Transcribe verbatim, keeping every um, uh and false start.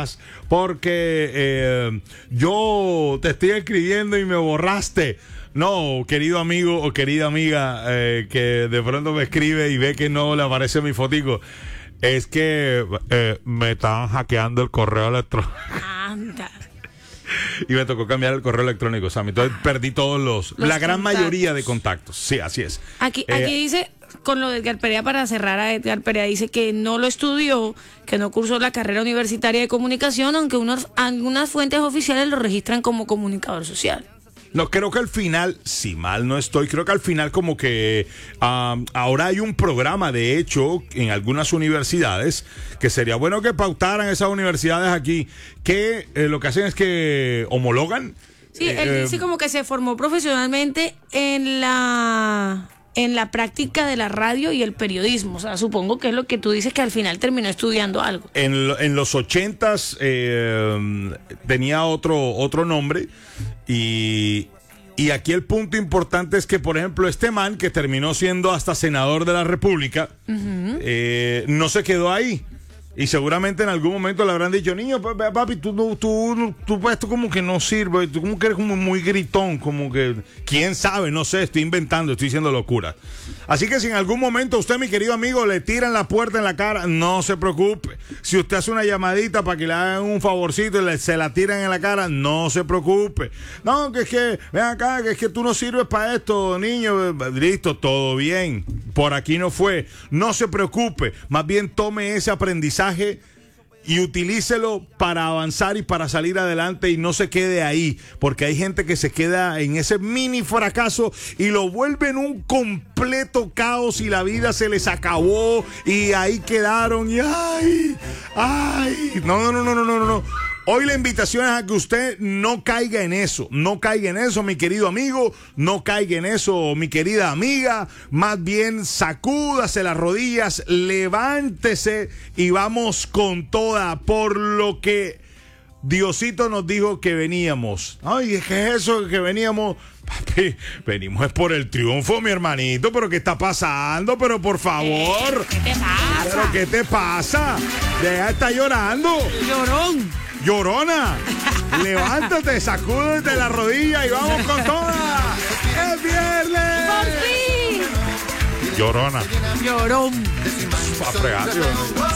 más porque eh, yo te estoy escribiendo y me borraste. No, querido amigo o querida amiga eh, que de pronto me escribe y ve que no le aparece mi fotico. Es que eh, me estaban hackeando el correo electrónico. Anda. Y me tocó cambiar el correo electrónico, Sammy. Entonces perdí todos los, Los la gran contactos. mayoría de contactos. Sí, así es. Aquí, Eh, aquí dice, con lo de Edgar Perea, para cerrar a Edgar Perea, dice que no lo estudió, que no cursó la carrera universitaria de comunicación, aunque unos, algunas fuentes oficiales lo registran como comunicador social. No, creo que al final, si mal no estoy, creo que al final como que um, ahora hay un programa, de hecho, en algunas universidades, que sería bueno que pautaran esas universidades aquí, que eh, lo que hacen es que homologan. Sí, eh, él dice como que se formó profesionalmente en la en la práctica de la radio y el periodismo. O sea, supongo que es lo que tú dices, que al final terminó estudiando algo. En, lo- en los ochentas eh, tenía otro, otro nombre y, y aquí el punto importante es que, por ejemplo, este man que terminó siendo hasta senador de la República, eh, no se quedó ahí. Y seguramente en algún momento le habrán dicho, niño, pa- papi, tú, tú, tú, tú, tú, esto como que no sirve, tú como que eres como muy gritón, como que, quién sabe, no sé, estoy inventando, estoy diciendo locura. Así que si en algún momento usted, mi querido amigo, le tiran la puerta en la cara, no se preocupe. Si usted hace una llamadita para que le hagan un favorcito y le, se la tiran en la cara, no se preocupe. No, que es que, ven acá, que es que tú no sirves para esto, niño. Listo, todo bien. Por aquí no fue. No se preocupe. Más bien tome ese aprendizaje y utilícelo para avanzar y para salir adelante y no se quede ahí, porque hay gente que se queda en ese mini fracaso y lo vuelve en un completo caos y la vida se les acabó y ahí quedaron y ay, ay, no, no, no, no, no, no, no. Hoy la invitación es a que usted no caiga en eso, no caiga en eso, mi querido amigo, no caiga en eso, mi querida amiga, más bien sacúdase las rodillas, levántese y vamos con toda por lo que Diosito nos dijo que veníamos. Ay, ¿qué es eso que veníamos? Papi, venimos es por el triunfo, mi hermanito, pero ¿qué está pasando? Pero por favor. ¿Qué te pasa? ¿Pero qué te pasa? Deja de estar llorando. Llorón. Llorona, levántate, sacúdete la rodilla y vamos con toda. ¡Es viernes! ¡Por fin! Llorona. Llorón. A fregar, tío.